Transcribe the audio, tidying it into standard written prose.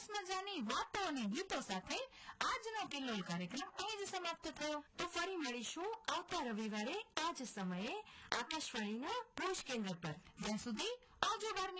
મજાની વાતો અને ગીતો સાથે આજનો કિલ્લોલ કાર્યક્રમ અહીં જ સમાપ્ત થયો. તો ફરી મળીશું આવતા રવિવારે આ જ સમયે આકાશવાણીના ભુજ કેન્દ્ર પર. જ્યાં સુધી આવજો 12મી